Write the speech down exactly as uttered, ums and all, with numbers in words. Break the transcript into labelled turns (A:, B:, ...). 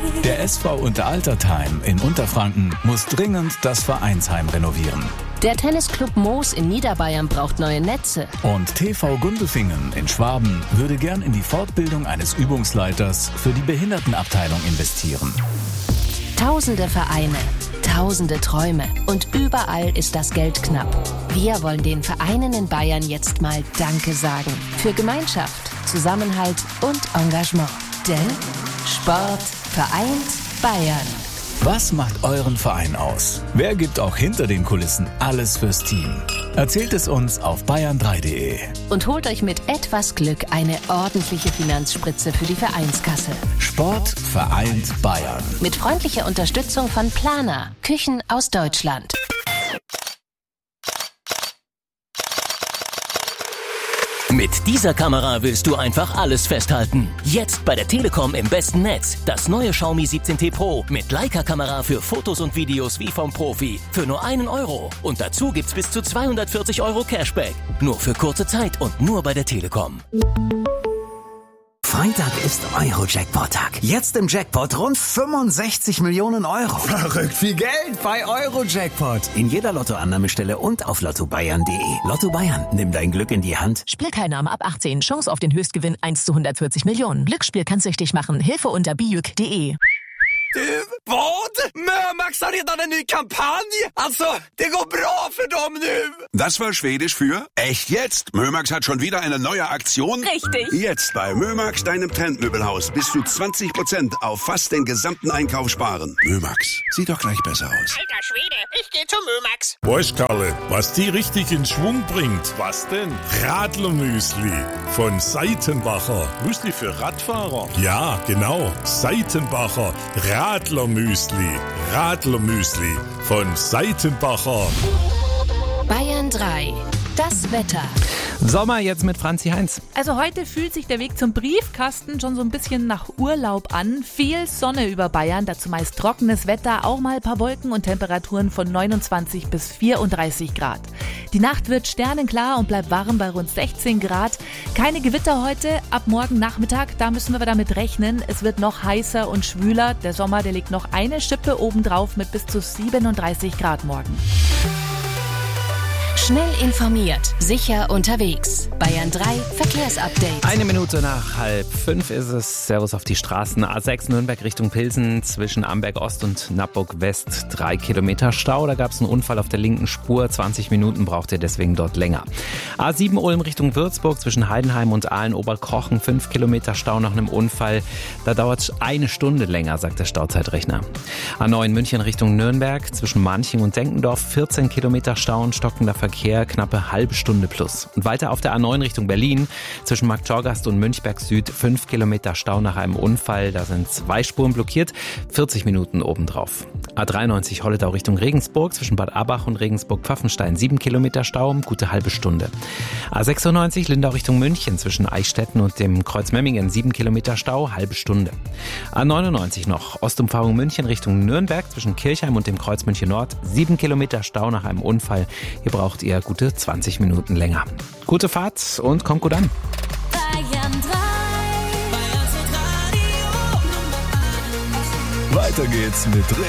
A: Der S V Unteraltertheim in Unterfranken muss dringend das Vereinsheim renovieren.
B: Der Tennisclub Moos in Niederbayern braucht neue Netze.
A: Und T V Gundelfingen in Schwaben würde gern in die Fortbildung eines Übungsleiters für die Behindertenabteilung investieren.
B: Tausende Vereine, tausende Träume und überall ist das Geld knapp. Wir wollen den Vereinen in Bayern jetzt mal Danke sagen. Für Gemeinschaft, Zusammenhalt und Engagement. Denn Sport vereint Bayern.
A: Was macht euren Verein aus? Wer gibt auch hinter den Kulissen alles fürs Team? Erzählt es uns auf bayern drei punkt de.
B: Und holt euch mit etwas Glück eine ordentliche Finanzspritze für die Vereinskasse.
A: Sport vereint Bayern.
B: Mit freundlicher Unterstützung von Planer, Küchen aus Deutschland.
C: Mit dieser Kamera willst du einfach alles festhalten. Jetzt bei der Telekom im besten Netz. Das neue Xiaomi siebzehn T Pro mit Leica-Kamera für Fotos und Videos wie vom Profi. Für nur einen Euro. Und dazu gibt's bis zu zweihundertvierzig Euro Cashback. Nur für kurze Zeit und nur bei der Telekom.
D: Freitag ist Euro-Jackpot-Tag. Jetzt im Jackpot rund fünfundsechzig Millionen Euro.
E: Verrückt viel Geld bei Euro-Jackpot.
D: In jeder Lottoannahmestelle und auf lotto bayern punkt de. Lotto Bayern, nimm dein Glück in die Hand.
F: Spielteilnahme ab achtzehn. Chance auf den Höchstgewinn eins zu hundertvierzig Millionen. Glücksspiel kann süchtig machen. Hilfe unter bijuk punkt de.
E: Du, vad? Mörmax har redan en ny kampanj. Alltså, det går bra för dem nu.
G: Das war Schwedisch für echt jetzt. Mörmax hat schon wieder eine neue Aktion.
F: Richtig.
G: Jetzt bei Mörmax, deinem Trendmöbelhaus, bis zu zwanzig Prozent auf fast den gesamten Einkauf sparen. Mörmax, sieht doch gleich besser aus.
H: Alter Schwede, ich geh zu Mörmax.
I: Weißt, Karle, was die richtig in Schwung bringt? Was denn? Radlermüsli von Seitenbacher. Müsli für Radfahrer? Ja, genau. Seitenbacher Radlermüsli. Radlermüsli von Seitenbacher.
B: Bayern drei. Das Wetter.
J: Sommer jetzt mit Franzi Heinz.
K: Also heute fühlt sich der Weg zum Briefkasten schon so ein bisschen nach Urlaub an. Viel Sonne über Bayern, dazu meist trockenes Wetter, auch mal ein paar Wolken und Temperaturen von neunundzwanzig bis vierunddreißig Grad. Die Nacht wird sternenklar und bleibt warm bei rund sechzehn Grad. Keine Gewitter heute, ab morgen Nachmittag, da müssen wir damit rechnen. Es wird noch heißer und schwüler. Der Sommer, der legt noch eine Schippe obendrauf mit bis zu siebenunddreißig Grad morgen.
B: Schnell informiert, sicher unterwegs. Bayern drei Verkehrsupdate.
J: Eine Minute nach halb fünf ist es. Servus auf die Straßen. A sechs Nürnberg Richtung Pilsen zwischen Amberg Ost und Nappburg West. Drei Kilometer Stau. Da gab es einen Unfall auf der linken Spur. zwanzig Minuten braucht ihr deswegen dort länger. A sieben Ulm Richtung Würzburg zwischen Heidenheim und Aalen-Oberkochen. Fünf Kilometer Stau nach einem Unfall. Da dauert es eine Stunde länger, sagt der Stauzeitrechner. A neun München Richtung Nürnberg zwischen Manching und Denkendorf. vierzehn Kilometer Stau und stockender Verkehr. Knappe halbe Stunde plus. Und weiter auf der A neun Richtung Berlin zwischen Marktschorgast und Münchberg Süd fünf Kilometer Stau nach einem Unfall. Da sind zwei Spuren blockiert, vierzig Minuten obendrauf. A dreiundneunzig Holledau Richtung Regensburg zwischen Bad Abach und Regensburg-Pfaffenstein sieben Kilometer Stau, gute halbe Stunde. A sechsundneunzig Lindau Richtung München zwischen Eichstätten und dem Kreuz Memmingen sieben Kilometer Stau, halbe Stunde. A neunundneunzig noch Ostumfahrung München Richtung Nürnberg zwischen Kirchheim und dem Kreuz München Nord sieben Kilometer Stau nach einem Unfall. Hier braucht ihr gute zwanzig Minuten länger. Gute Fahrt und kommt gut an.
L: Bayern drei.
A: Weiter geht's mit